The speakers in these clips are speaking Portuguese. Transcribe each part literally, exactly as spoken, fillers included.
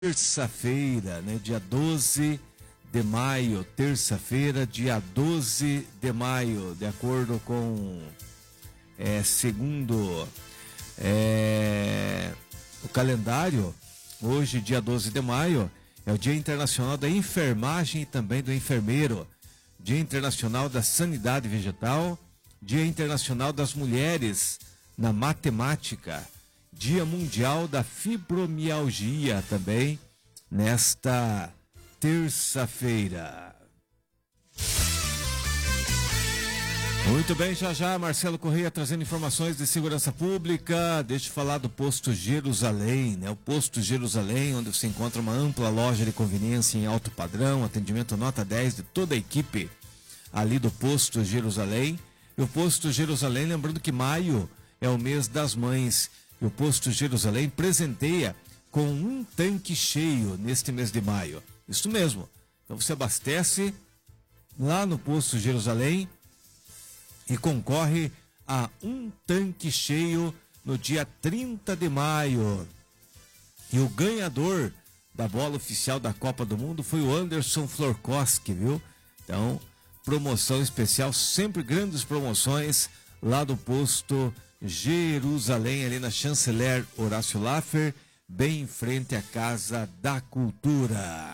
terça-feira, né? Dia doze de maio, terça-feira, dia doze de maio, de acordo com, é, segundo é, o calendário, hoje, dia doze de maio, é o Dia Internacional da Enfermagem e também do Enfermeiro, Dia Internacional da Sanidade Vegetal, Dia Internacional das Mulheres na Matemática, Dia Mundial da Fibromialgia também, nesta terça-feira. Muito bem, já já, Marcelo Correia trazendo informações de segurança pública. Deixa eu falar do Posto Jerusalém, né? O Posto Jerusalém, onde você encontra uma ampla loja de conveniência em alto padrão, atendimento nota dez de toda a equipe ali do Posto Jerusalém. E o Posto Jerusalém, lembrando que maio é o mês das mães, e o Posto Jerusalém presenteia com um tanque cheio neste mês de maio. Isso mesmo. Então você abastece lá no Posto Jerusalém e concorre a um tanque cheio no dia trinta de maio. E o ganhador da bola oficial da Copa do Mundo foi o Anderson Florkowski, viu? Então, promoção especial, sempre grandes promoções lá do Posto Jerusalém, ali na Chanceler Horácio Laffer, bem em frente à Casa da Cultura.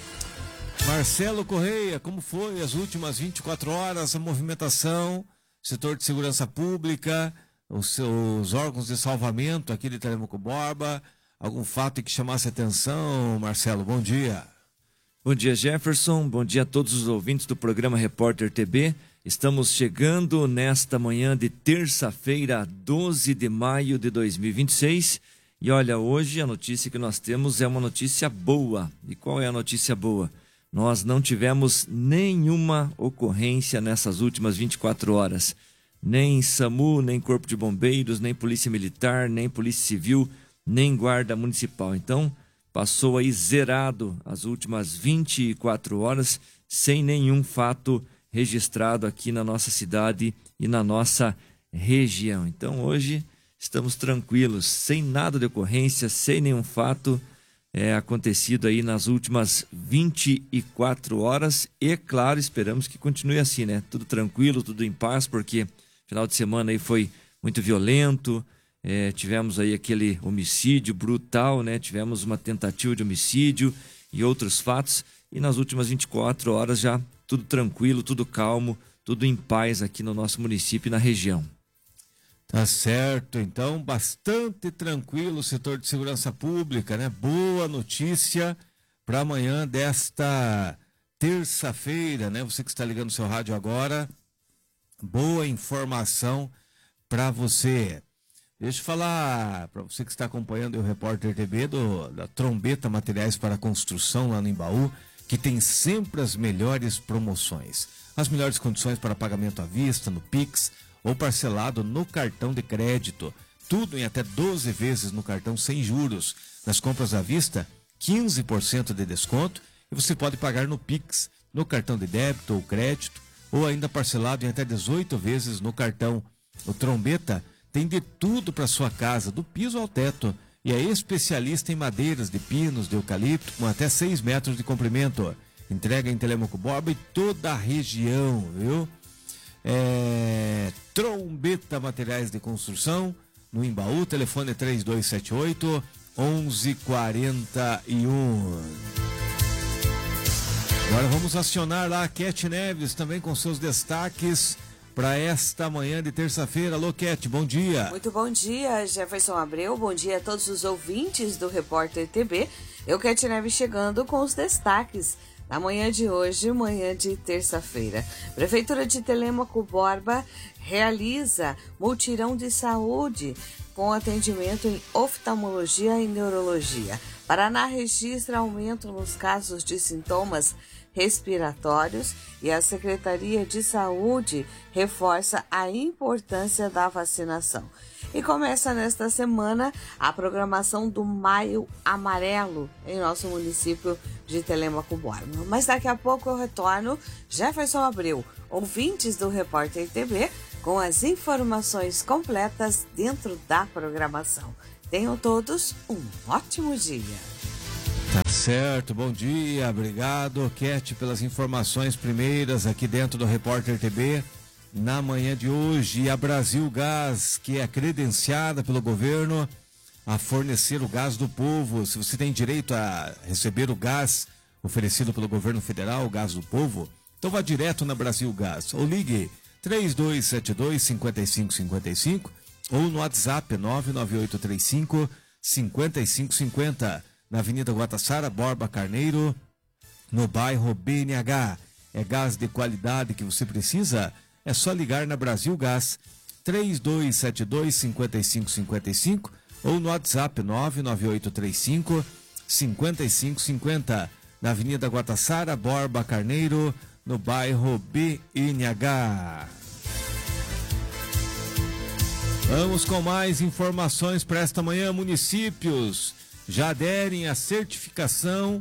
Marcelo Correia, como foi as últimas vinte e quatro horas, a movimentação, setor de segurança pública, os seus órgãos de salvamento aqui de Telêmaco Borba, algum fato que chamasse atenção? Marcelo, bom dia. Bom dia, Jefferson, bom dia a todos os ouvintes do programa Repórter T B. Estamos chegando nesta manhã de terça-feira, doze de maio de dois mil e vinte e seis. E olha, hoje a notícia que nós temos é uma notícia boa. E qual é a notícia boa? Nós não tivemos nenhuma ocorrência nessas últimas vinte e quatro horas. Nem SAMU, nem Corpo de Bombeiros, nem Polícia Militar, nem Polícia Civil, nem Guarda Municipal. Então, passou aí zerado as últimas vinte e quatro horas sem nenhum fato registrado aqui na nossa cidade e na nossa região. Então hoje estamos tranquilos, sem nada de ocorrência, sem nenhum fato é, acontecido aí nas últimas vinte e quatro horas e, claro, esperamos que continue assim, né? Tudo tranquilo, tudo em paz, porque final de semana aí foi muito violento, é, tivemos aí aquele homicídio brutal, né? Tivemos uma tentativa de homicídio e outros fatos, e nas últimas vinte e quatro horas já tudo tranquilo, tudo calmo, tudo em paz aqui no nosso município e na região. Tá certo, então, bastante tranquilo o setor de segurança pública, né? Boa notícia para amanhã desta terça-feira, né? Você que está ligando o seu rádio agora, boa informação para você. Deixa eu falar para você que está acompanhando o Repórter T V do, da Trombeta Materiais para Construção lá no Embaú, que tem sempre as melhores promoções. As melhores condições para pagamento à vista, no Pix ou parcelado no cartão de crédito. Tudo em até doze vezes no cartão sem juros. Nas compras à vista, quinze por cento de desconto e você pode pagar no Pix, no cartão de débito ou crédito, ou ainda parcelado em até dezoito vezes no cartão. O Trombeta tem de tudo para sua casa, do piso ao teto. E é especialista em madeiras de pinos, de eucalipto, com até seis metros de comprimento. Entrega em Telêmaco Borba e toda a região, viu? É... Trombeta Materiais de Construção, no Embaú, telefone três dois sete oito, um um quatro um. Agora vamos acionar lá a Cat Neves, também com seus destaques para esta manhã de terça-feira. Alô, Cat, bom dia. Muito bom dia, Jefferson Abreu. Bom dia a todos os ouvintes do Repórter T B. Eu, Cat Neves, chegando com os destaques na manhã de hoje, manhã de terça-feira. Prefeitura de Telêmaco Borba realiza mutirão de saúde com atendimento em oftalmologia e neurologia. Paraná registra aumento nos casos de sintomas respiratórios e a Secretaria de Saúde reforça a importância da vacinação. E começa nesta semana a programação do Maio Amarelo em nosso município de Telêmaco Borba. Mas daqui a pouco eu retorno, Jefferson Abreu, ouvintes do Repórter T V, com as informações completas dentro da programação. Tenham todos um ótimo dia. Tá certo, bom dia, obrigado, Cat, pelas informações primeiras aqui dentro do Repórter T B. Na manhã de hoje, a Brasil Gás, que é credenciada pelo governo a fornecer o gás do povo. Se você tem direito a receber o gás oferecido pelo governo federal, o gás do povo, então vá direto na Brasil Gás ou ligue três dois sete dois, cinco cinco cinco cinco ou no WhatsApp nove nove oito três cinco, cinco cinco cinco zero, na Avenida Guatassara, Borba Carneiro, no bairro B N H. É gás de qualidade que você precisa? É só ligar na Brasil Gás três dois sete dois, cinco cinco cinco cinco ou no WhatsApp nove nove oito três cinco, cinco cinco cinco zero, na Avenida Guatassara, Borba Carneiro, no bairro B N H. Vamos com mais informações para esta manhã. Municípios já aderem à certificação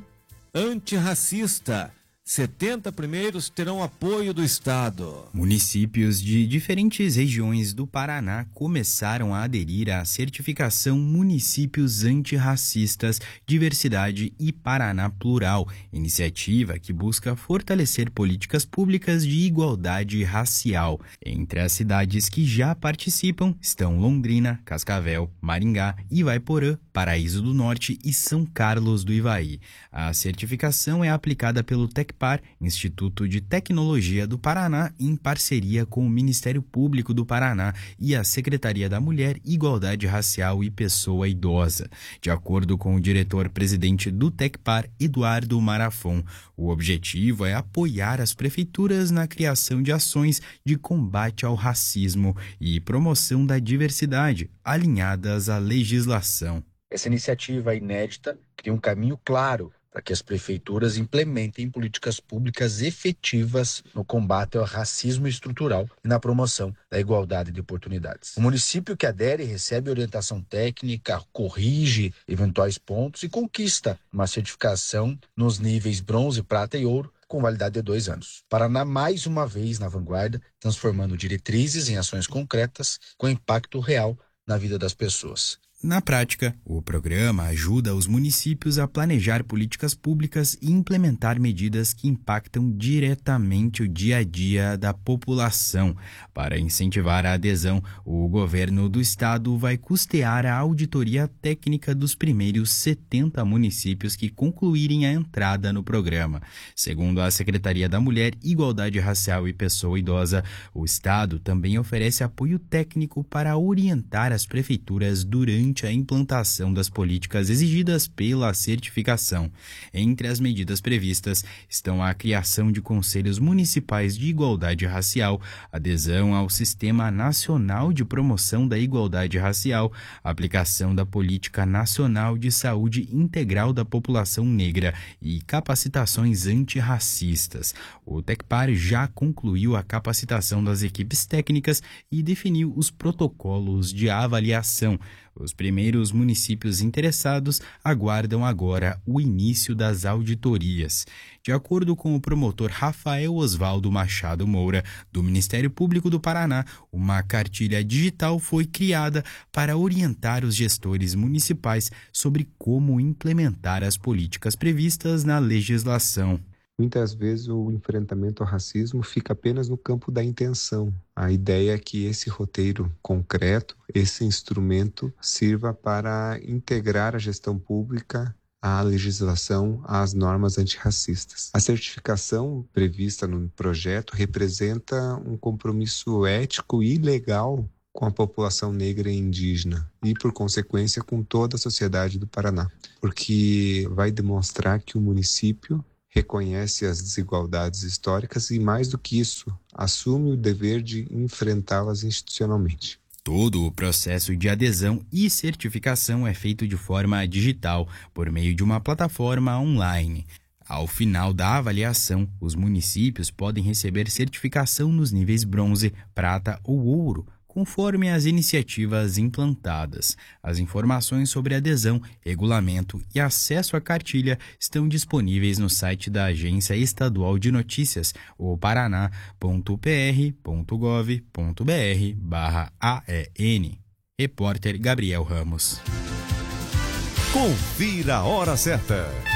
antirracista. setenta primeiros terão apoio do Estado. Municípios de diferentes regiões do Paraná começaram a aderir à certificação Municípios Antirracistas, Diversidade e Paraná Plural, iniciativa que busca fortalecer políticas públicas de igualdade racial. Entre as cidades que já participam estão Londrina, Cascavel, Maringá, Ivaiporã, Paraíso do Norte e São Carlos do Ivaí. A certificação é aplicada pelo Tecpar, Instituto de Tecnologia do Paraná, em parceria com o Ministério Público do Paraná e a Secretaria da Mulher, Igualdade Racial e Pessoa Idosa. De acordo com o diretor-presidente do Tecpar, Eduardo Marafon, o objetivo é apoiar as prefeituras na criação de ações de combate ao racismo e promoção da diversidade, alinhadas à legislação. Essa iniciativa inédita cria um caminho claro para que as prefeituras implementem políticas públicas efetivas no combate ao racismo estrutural e na promoção da igualdade de oportunidades. O município que adere recebe orientação técnica, corrige eventuais pontos e conquista uma certificação nos níveis bronze, prata e ouro, com validade de dois anos. Paraná, mais uma vez na vanguarda, transformando diretrizes em ações concretas com impacto real na vida das pessoas. Na prática, o programa ajuda os municípios a planejar políticas públicas e implementar medidas que impactam diretamente o dia a dia da população. Para incentivar a adesão, o governo do estado vai custear a auditoria técnica dos primeiros setenta municípios que concluírem a entrada no programa. Segundo a Secretaria da Mulher, Igualdade Racial e Pessoa Idosa, o estado também oferece apoio técnico para orientar as prefeituras durante a implantação das políticas exigidas pela certificação. Entre as medidas previstas estão a criação de conselhos municipais de igualdade racial, adesão ao Sistema Nacional de Promoção da Igualdade Racial, aplicação da Política Nacional de Saúde Integral da População Negra e capacitações antirracistas. O Tecpar já concluiu a capacitação das equipes técnicas e definiu os protocolos de avaliação. Os primeiros municípios interessados aguardam agora o início das auditorias. De acordo com o promotor Rafael Osvaldo Machado Moura, do Ministério Público do Paraná, uma cartilha digital foi criada para orientar os gestores municipais sobre como implementar as políticas previstas na legislação. Muitas vezes o enfrentamento ao racismo fica apenas no campo da intenção. A ideia é que esse roteiro concreto, esse instrumento, sirva para integrar a gestão pública à legislação, às normas antirracistas. A certificação prevista no projeto representa um compromisso ético e legal com a população negra e indígena e, por consequência, com toda a sociedade do Paraná, porque vai demonstrar que o município reconhece as desigualdades históricas e, mais do que isso, assume o dever de enfrentá-las institucionalmente. Todo o processo de adesão e certificação é feito de forma digital, por meio de uma plataforma online. Ao final da avaliação, os municípios podem receber certificação nos níveis bronze, prata ou ouro, conforme as iniciativas implantadas. As informações sobre adesão, regulamento e acesso à cartilha estão disponíveis no site da Agência Estadual de Notícias, o paraná ponto p r ponto gov ponto b r barra A E N. Repórter Gabriel Ramos. Confira a hora certa.